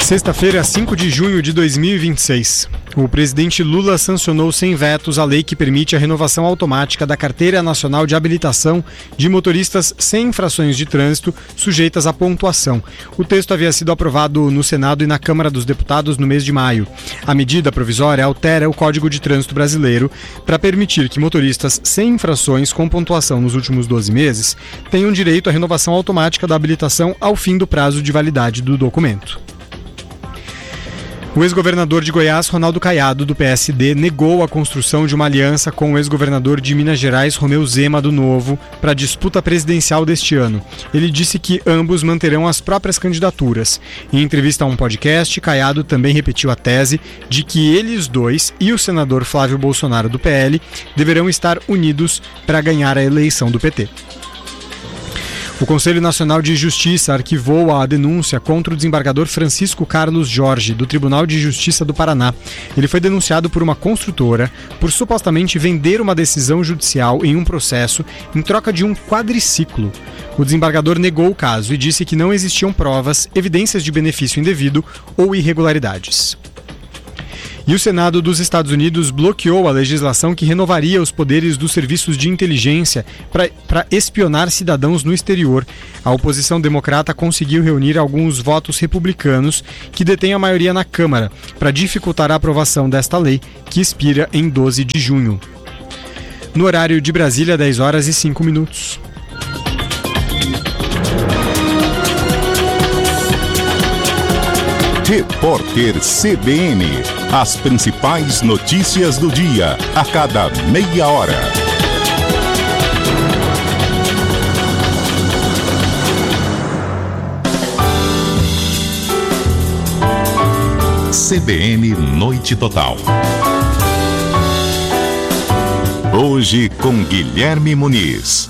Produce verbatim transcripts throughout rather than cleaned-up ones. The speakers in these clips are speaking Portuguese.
Sexta-feira, cinco de junho de dois mil e vinte e seis. O presidente Lula sancionou sem vetos a lei que permite a renovação automática da Carteira Nacional de Habilitação de motoristas sem infrações de trânsito sujeitas à pontuação. O texto havia sido aprovado no Senado e na Câmara dos Deputados no mês de maio. A medida provisória altera o Código de Trânsito Brasileiro para permitir que motoristas sem infrações com pontuação nos últimos doze meses tenham direito à renovação automática da habilitação ao fim do prazo de validade do documento. O ex-governador de Goiás, Ronaldo Caiado, do P S D, negou a construção de uma aliança com o ex-governador de Minas Gerais, Romeu Zema, do Novo, para a disputa presidencial deste ano. Ele disse que ambos manterão as próprias candidaturas. Em entrevista a um podcast, Caiado também repetiu a tese de que eles dois e o senador Flávio Bolsonaro, do P L, deverão estar unidos para ganhar a eleição do P T. O Conselho Nacional de Justiça arquivou a denúncia contra o desembargador Francisco Carlos Jorge, do Tribunal de Justiça do Paraná. Ele foi denunciado por uma construtora por supostamente vender uma decisão judicial em um processo em troca de um quadriciclo. O desembargador negou o caso e disse que não existiam provas, evidências de benefício indevido ou irregularidades. E o Senado dos Estados Unidos bloqueou a legislação que renovaria os poderes dos serviços de inteligência para espionar cidadãos no exterior. A oposição democrata conseguiu reunir alguns votos republicanos que detêm a maioria na Câmara para dificultar a aprovação desta lei, que expira em doze de junho. No horário de Brasília, dez horas e cinco minutos. Repórter C B N. As principais notícias do dia, a cada meia hora. C B N Noite Total. Hoje com Guilherme Muniz.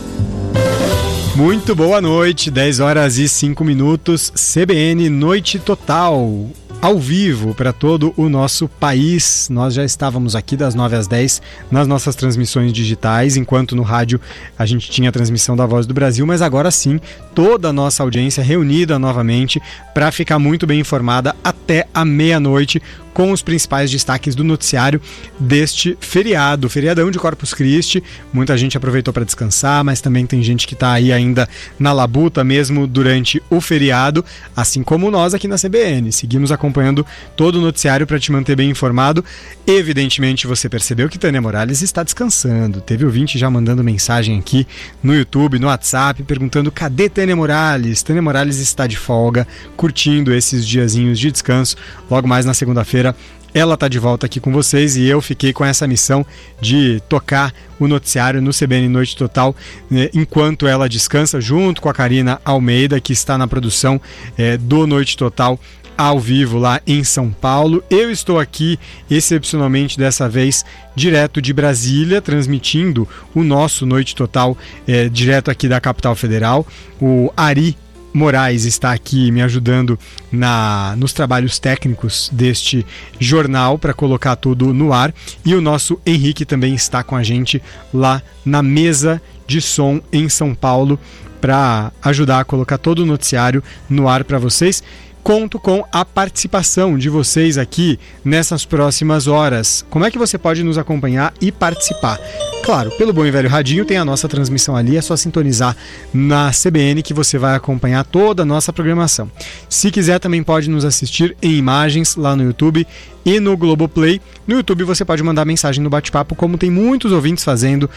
Muito boa noite, dez horas e cinco minutos, C B N Noite Total, ao vivo para todo o nosso país. Nós já estávamos aqui das nove às dez nas nossas transmissões digitais, enquanto no rádio a gente tinha a transmissão da Voz do Brasil, mas agora sim, toda a nossa audiência reunida novamente para ficar muito bem informada até a meia-noite, com os principais destaques do noticiário deste feriado, feriadão de Corpus Christi. Muita gente aproveitou para descansar, mas também tem gente que está aí ainda na labuta mesmo durante o feriado, assim como nós aqui na C B N. Seguimos acompanhando todo o noticiário para te manter bem informado. Evidentemente você percebeu que Tânia Morales está descansando. Teve ouvinte já mandando mensagem aqui no YouTube, no WhatsApp, perguntando: cadê Tânia Morales? Tânia Morales está de folga, curtindo esses diazinhos de descanso. Logo mais na segunda-feira ela está de volta aqui com vocês e eu fiquei com essa missão de tocar o noticiário no C B N Noite Total, né, enquanto ela descansa, junto com a Karina Almeida, que está na produção é, do Noite Total ao vivo lá em São Paulo. Eu estou aqui excepcionalmente dessa vez direto de Brasília, transmitindo o nosso Noite Total é, direto aqui da capital federal. O Ari Moraes está aqui me ajudando na, nos trabalhos técnicos deste jornal para colocar tudo no ar, e o nosso Henrique também está com a gente lá na mesa de som em São Paulo para ajudar a colocar todo o noticiário no ar para vocês. Conto com a participação de vocês aqui nessas próximas horas. Como é que você pode nos acompanhar e participar? Claro, pelo bom e velho radinho tem a nossa transmissão ali, é só sintonizar na C B N que você vai acompanhar toda a nossa programação. Se quiser também pode nos assistir em imagens lá no YouTube e no Globoplay. No YouTube você pode mandar mensagem no bate-papo, como tem muitos ouvintes fazendo: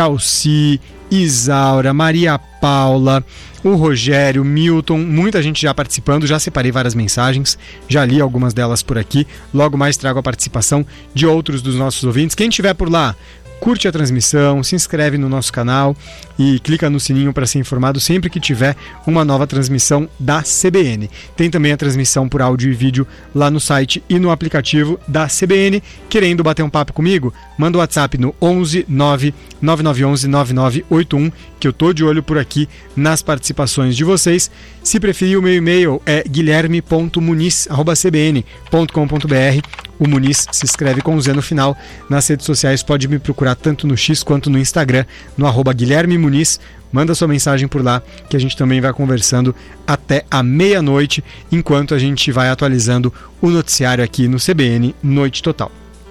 Jalci, Isaura, Maria Paula, o Rogério, Milton, muita gente já participando. Já separei várias mensagens, já li algumas delas por aqui. Logo mais trago a participação de outros dos nossos ouvintes. Quem estiver por lá, curte a transmissão, se inscreve no nosso canal e clica no sininho para ser informado sempre que tiver uma nova transmissão da C B N. Tem também a transmissão por áudio e vídeo lá no site e no aplicativo da C B N. Querendo bater um papo comigo? Manda o WhatsApp no onze nove nove nove um um nove nove oito um, que eu tô de olho por aqui nas participações de vocês. Se preferir, o meu e-mail é guilherme ponto muniz arroba c b n ponto com ponto b r. O Muniz se escreve com Z no final. Nas redes sociais pode me procurar tanto no X quanto no Instagram, no arroba Guilherme Muniz. Manda sua mensagem por lá, que a gente também vai conversando até a meia-noite, enquanto a gente vai atualizando o noticiário aqui no C B N Noite Total.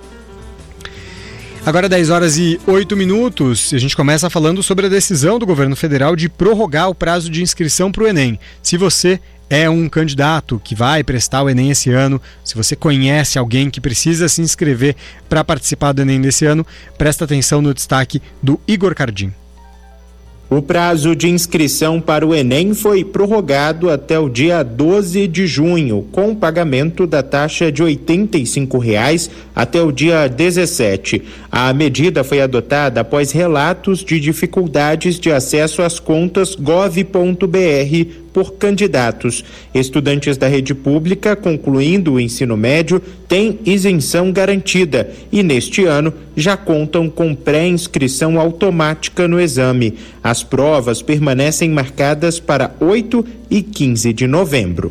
Agora dez horas e oito minutos, a gente começa falando sobre a decisão do governo federal de prorrogar o prazo de inscrição para o Enem. Se você é um candidato que vai prestar o Enem esse ano, se você conhece alguém que precisa se inscrever para participar do Enem desse ano, presta atenção no destaque do Igor Cardim. O prazo de inscrição para o Enem foi prorrogado até o dia doze de junho, com pagamento da taxa de oitenta e cinco reais até o dia dezessete. A medida foi adotada após relatos de dificuldades de acesso às contas gov ponto br por candidatos. Estudantes da rede pública, concluindo o ensino médio, têm isenção garantida e, neste ano, já contam com pré-inscrição automática no exame. As provas permanecem marcadas para oito e quinze de novembro.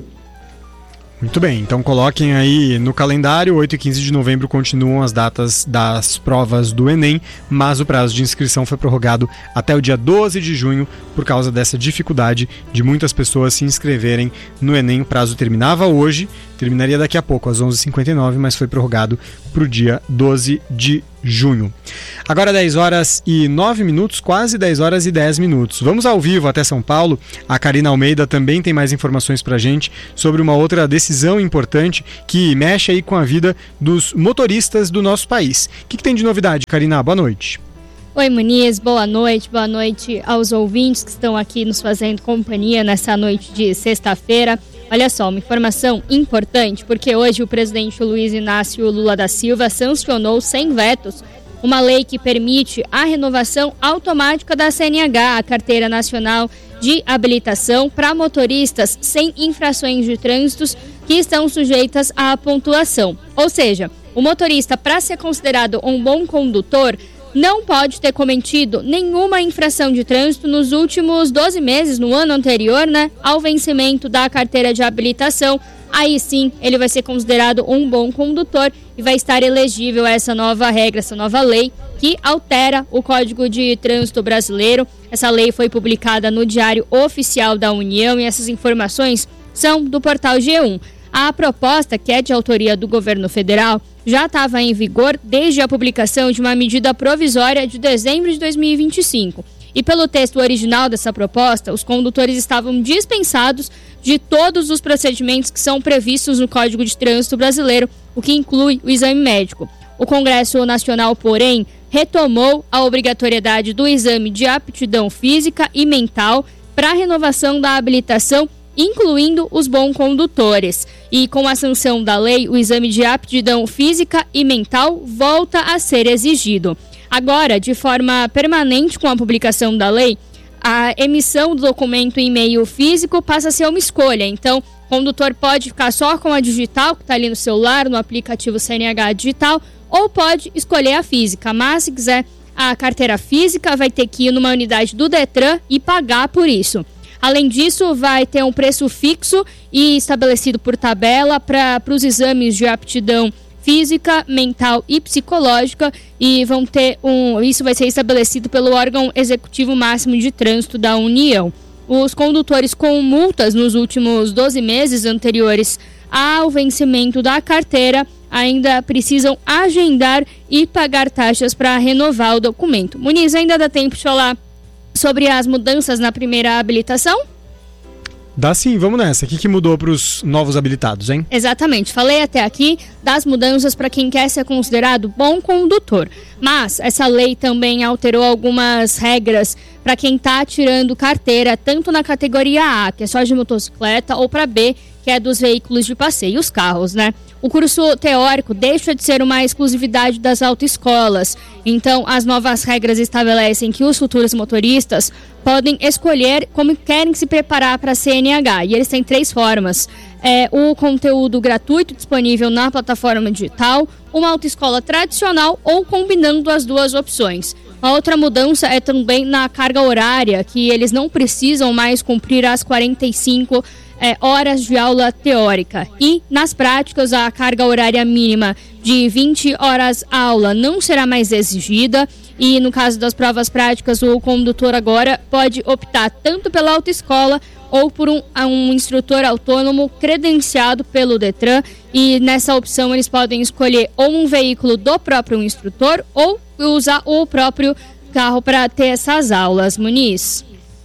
Muito bem, então coloquem aí no calendário, oito e quinze de novembro continuam as datas das provas do Enem, mas o prazo de inscrição foi prorrogado até o dia doze de junho por causa dessa dificuldade de muitas pessoas se inscreverem no Enem. O prazo terminava hoje, terminaria daqui a pouco, às onze e cinquenta e nove, mas foi prorrogado para o dia doze de junho. Agora dez horas e nove minutos, quase dez horas e dez minutos. Vamos ao vivo até São Paulo. A Karina Almeida também tem mais informações pra gente sobre uma outra decisão importante que mexe aí com a vida dos motoristas do nosso país. O que, que tem de novidade, Karina? Boa noite. Oi, Muniz, boa noite, boa noite aos ouvintes que estão aqui nos fazendo companhia nessa noite de sexta-feira. Olha só, uma informação importante, porque hoje o presidente Luiz Inácio Lula da Silva sancionou sem vetos uma lei que permite a renovação automática da C N H, a Carteira Nacional de Habilitação, para motoristas sem infrações de trânsito que estão sujeitas à pontuação. Ou seja, o motorista, para ser considerado um bom condutor, não pode ter cometido nenhuma infração de trânsito nos últimos doze meses, no ano anterior, né, ao vencimento da carteira de habilitação. Aí sim, ele vai ser considerado um bom condutor e vai estar elegível a essa nova regra, essa nova lei que altera o Código de Trânsito Brasileiro. Essa lei foi publicada no Diário Oficial da União e essas informações são do portal G um. A proposta, que é de autoria do governo federal, já estava em vigor desde a publicação de uma medida provisória de dezembro de dois mil e vinte e cinco. E pelo texto original dessa proposta, os condutores estavam dispensados de todos os procedimentos que são previstos no Código de Trânsito Brasileiro, o que inclui o exame médico. O Congresso Nacional, porém, retomou a obrigatoriedade do exame de aptidão física e mental para a renovação da habilitação, incluindo os bons condutores. E com a sanção da lei, o exame de aptidão física e mental volta a ser exigido. Agora, de forma permanente, com a publicação da lei, a emissão do documento em meio físico passa a ser uma escolha. Então, o condutor pode ficar só com a digital, que está ali no celular, no aplicativo C N H digital, ou pode escolher a física. Mas, se quiser a carteira física, vai ter que ir numa unidade do Detran e pagar por isso. Além disso, vai ter um preço fixo e estabelecido por tabela para os exames de aptidão física, mental e psicológica, e vão ter um, isso vai ser estabelecido pelo órgão executivo máximo de trânsito da União. Os condutores com multas nos últimos doze meses anteriores ao vencimento da carteira ainda precisam agendar e pagar taxas para renovar o documento. Muniz, ainda dá tempo de falar sobre as mudanças na primeira habilitação? Dá sim, vamos nessa. O que, que mudou para os novos habilitados, hein? Exatamente, falei até aqui das mudanças para quem quer ser considerado bom condutor. Mas essa lei também alterou algumas regras para quem está tirando carteira, tanto na categoria A, que é só de motocicleta, ou para B, que é dos veículos de passeio, os carros, né? O curso teórico deixa de ser uma exclusividade das autoescolas. Então, as novas regras estabelecem que os futuros motoristas podem escolher como querem se preparar para a C N H. E eles têm três formas. É, o conteúdo gratuito disponível na plataforma digital, uma autoescola tradicional ou combinando as duas opções. A outra mudança é também na carga horária, que eles não precisam mais cumprir as quarenta e cinco é, horas de aula teórica. E nas práticas, a carga horária mínima de vinte horas aula não será mais exigida. E no caso das provas práticas, o condutor agora pode optar tanto pela autoescola ou por um, um instrutor autônomo credenciado pelo Detran. E nessa opção eles podem escolher ou um veículo do próprio instrutor ou usar o próprio carro para ter essas aulas. Muniz.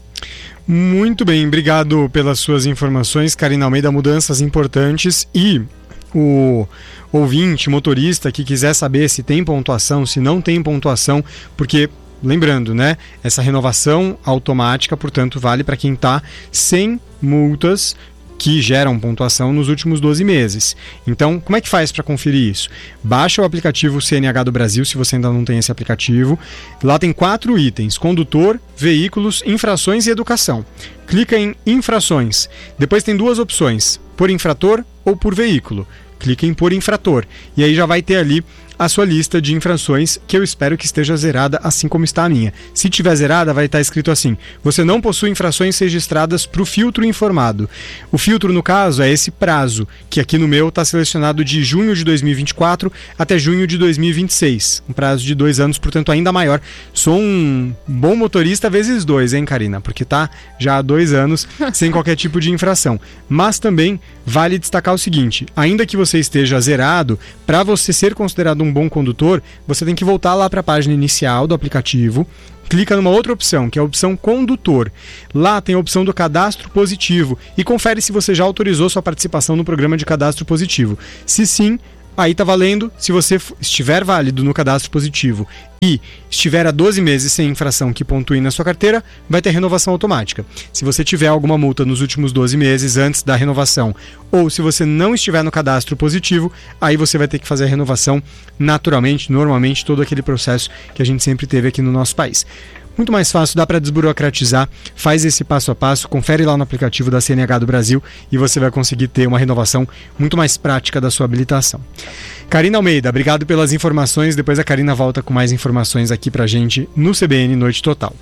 Muito bem, obrigado pelas suas informações, Karina Almeida. Mudanças importantes. E o ouvinte, motorista que quiser saber se tem pontuação, se não tem pontuação, porque, lembrando, né, essa renovação automática, portanto, vale para quem está sem multas que geram pontuação nos últimos doze meses. Então, como é que faz para conferir isso? Baixa o aplicativo C N H do Brasil, se você ainda não tem esse aplicativo. Lá tem quatro itens: condutor, veículos, infrações e educação. Clica em infrações. Depois tem duas opções: por infrator ou por veículo. Clique em por infrator. E aí já vai ter ali a sua lista de infrações, que eu espero que esteja zerada, assim como está a minha. Se tiver zerada, vai estar escrito assim: você não possui infrações registradas para o filtro informado. O filtro, no caso, é esse prazo, que aqui no meu está selecionado de junho de dois mil e vinte e quatro até junho de dois mil e vinte e seis. Um prazo de dois anos, portanto, ainda maior. Sou um bom motorista vezes dois, hein, Karina? Porque tá já há dois anos sem qualquer tipo de infração. Mas também vale destacar o seguinte: ainda que você esteja zerado, para você ser considerado um bom condutor, você tem que voltar lá para a página inicial do aplicativo, clica numa outra opção, que é a opção condutor. Lá tem a opção do cadastro positivo e confere se você já autorizou sua participação no programa de cadastro positivo. Se sim, aí tá valendo. Se você estiver válido no cadastro positivo e estiver há doze meses sem infração que pontue na sua carteira, vai ter renovação automática. Se você tiver alguma multa nos últimos doze meses antes da renovação, ou se você não estiver no cadastro positivo, aí você vai ter que fazer a renovação naturalmente, normalmente, todo aquele processo que a gente sempre teve aqui no nosso país. Muito mais fácil, dá para desburocratizar. Faz esse passo a passo, confere lá no aplicativo da C N H do Brasil e você vai conseguir ter uma renovação muito mais prática da sua habilitação. Karina Almeida, obrigado pelas informações. Depois a Karina volta com mais informações aqui pra gente no C B N Noite Total.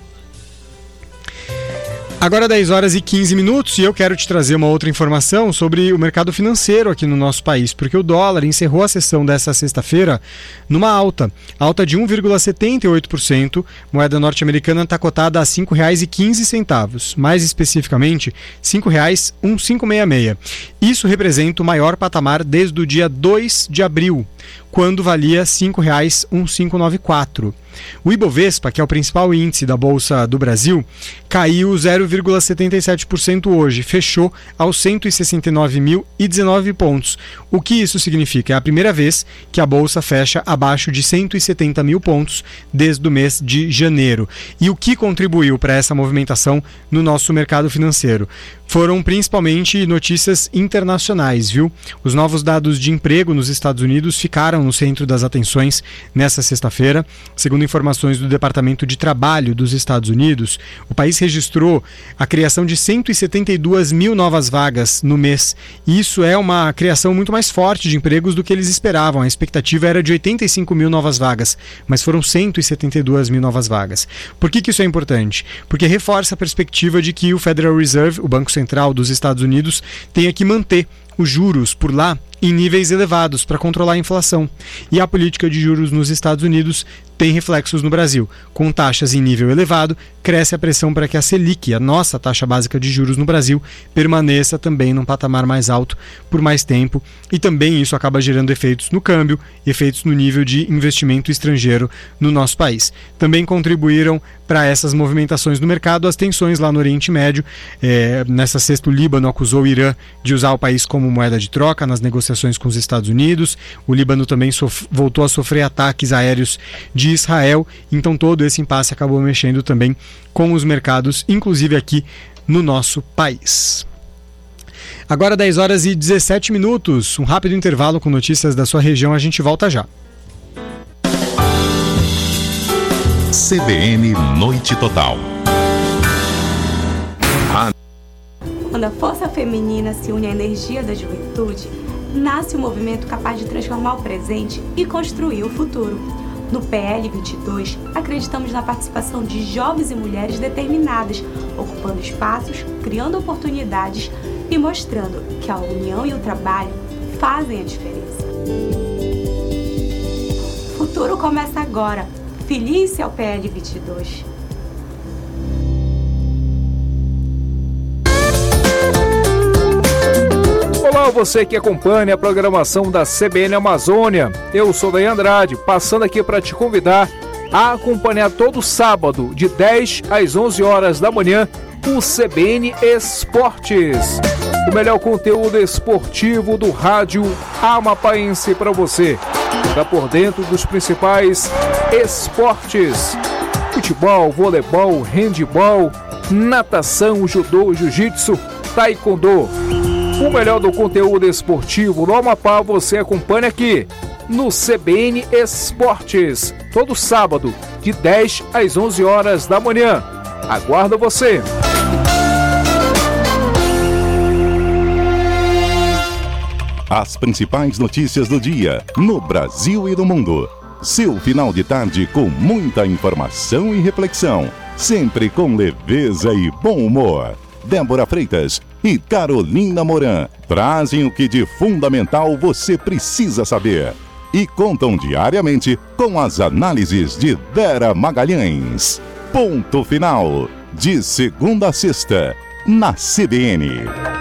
Agora dez horas e quinze minutos e eu quero te trazer uma outra informação sobre o mercado financeiro aqui no nosso país, porque o dólar encerrou a sessão dessa sexta-feira numa alta, alta de um vírgula setenta e oito por cento, moeda norte-americana está cotada a cinco reais e quinze centavos, mais especificamente cinco reais e quinhentos e sessenta e seis. Isso representa o maior patamar desde o dia dois de abril, quando valia cinco reais e quinhentos e noventa e quatro. O Ibovespa, que é o principal índice da Bolsa do Brasil, caiu zero vírgula setenta e sete por cento hoje, fechou aos cento e sessenta e nove mil e dezenove pontos. O que isso significa? É a primeira vez que a Bolsa fecha abaixo de cento e setenta mil pontos desde o mês de janeiro. E o que contribuiu para essa movimentação no nosso mercado financeiro? Foram principalmente notícias internacionais, viu? Os novos dados de emprego nos Estados Unidos ficaram no centro das atenções nessa sexta-feira. Segundo informações do Departamento de Trabalho dos Estados Unidos, o país registrou a criação de cento e setenta e duas mil novas vagas no mês. E isso é uma criação muito mais forte de empregos do que eles esperavam. A expectativa era de oitenta e cinco mil novas vagas, mas foram cento e setenta e duas mil novas vagas. Por que que isso é importante? Porque reforça a perspectiva de que o Federal Reserve, o Banco Central dos Estados Unidos, tenha que manter os juros por lá em níveis elevados para controlar a inflação. E a política de juros nos Estados Unidos tem reflexos no Brasil. Com taxas em nível elevado, cresce a pressão para que a Selic, a nossa taxa básica de juros no Brasil, permaneça também num patamar mais alto por mais tempo. E também isso acaba gerando efeitos no câmbio, efeitos no nível de investimento estrangeiro no nosso país. Também contribuíram para essas movimentações no mercado as tensões lá no Oriente Médio. É, nessa sexta, o Líbano acusou o Irã de usar o país como moeda de troca nas negociações com os Estados Unidos. O Líbano também sof- voltou a sofrer ataques aéreos de Israel. Então todo esse impasse acabou mexendo também com os mercados, inclusive aqui no nosso país. Agora dez horas e dezessete minutos, um rápido intervalo com notícias da sua região, a gente volta já. C B N Noite Total. Quando a força feminina se une à energia da juventude, nasce um movimento capaz de transformar o presente e construir o futuro. No P L vinte e dois, acreditamos na participação de jovens e mulheres determinadas, ocupando espaços, criando oportunidades, e mostrando que a união e o trabalho fazem a diferença. O futuro começa agora. Filie-se ao P L vinte e dois. Olá, você que acompanha a programação da C B N Amazônia. Eu sou Daí Andrade, passando aqui para te convidar a acompanhar todo sábado, de dez às onze horas da manhã, o C B N Esportes. O melhor conteúdo esportivo do rádio amapaense para você. Fica por dentro dos principais esportes: futebol, voleibol, handebol, natação, judô, jiu-jitsu, taekwondo. O melhor do conteúdo esportivo no Amapá você acompanha aqui no C B N Esportes, todo sábado, de dez às onze horas da manhã. Aguardo você! As principais notícias do dia, no Brasil e no mundo. Seu final de tarde com muita informação e reflexão, sempre com leveza e bom humor. Débora Freitas e Carolina Moran trazem o que de fundamental você precisa saber e contam diariamente com as análises de Vera Magalhães. Ponto final, de segunda a sexta, na C B N.